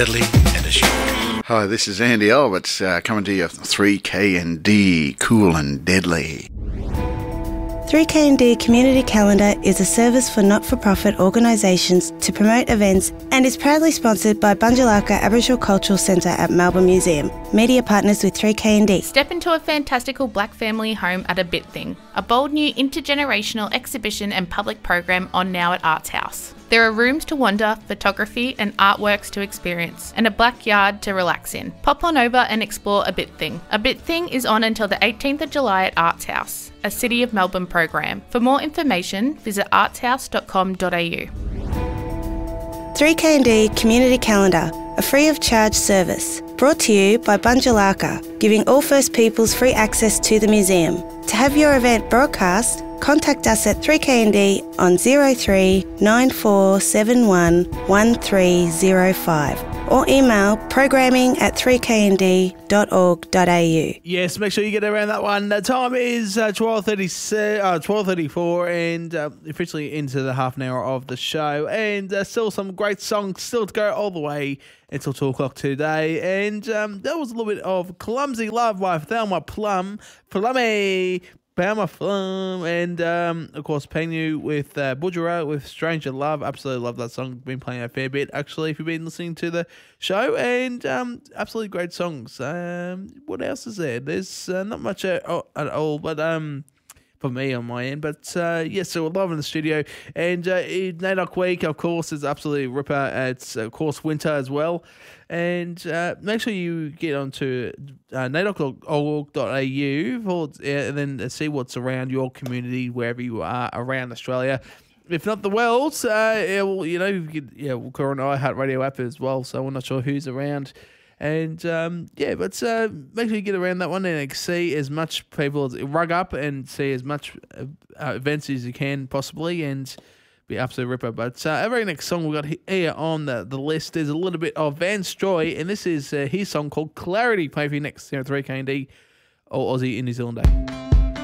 Deadly and Assured. Hi, this is Andy Alberts coming to you 3K&D, Cool and Deadly. 3K&D Community Calendar is a service for not-for-profit organisations to promote events and is proudly sponsored by Bunjalaka Aboriginal Cultural Centre at Melbourne Museum. Media partners with 3K&D. Step into a fantastical black family home at A Bit Thing, a bold new intergenerational exhibition and public program on now at Arts House. There are rooms to wander, photography and artworks to experience, and a black yard to relax in. Pop on over and explore A Bit Thing. A Bit Thing is on until the 18th of July at Arts House, a City of Melbourne program. For more information, visit artshouse.com.au. 3K&D Community Calendar, a free of charge service. Brought to you by Bunjalaka, giving all First Peoples free access to the museum. To have your event broadcast, contact us at 3KND on 03 9471 1305 or email programming@3knd.org.au. Yes, make sure you get around that one. The time is 12:34 and officially into the half an hour of the show. And still some great songs still to go all the way until 2 o'clock today. And that was a little bit of Clumsy Love by Thelma Plummy. Bama Flum, and of course Pengu with Budjera with Stranger Love. Absolutely love that song. Been playing a fair bit actually if you've been listening to the show, and absolutely great songs. What else is there? There's not much at all, but for me on my end. But yes, so we're live in the studio, and NAIDOC Week, of course, is absolutely ripper. It's of course winter as well. And make sure you get onto naidoc.org.au and then see what's around your community, wherever you are around Australia. If not the world, we'll go on iHeartRadio app as well, so we're not sure who's around. And make sure you get around that one and see as much people as rug up and see as much events as you can possibly, and be absolute ripper. But our very next song we've got here on the list is a little bit of Vance Joy, and this is his song called Clarity. Play for you next here at 3KND or Aussie in New Zealand Day.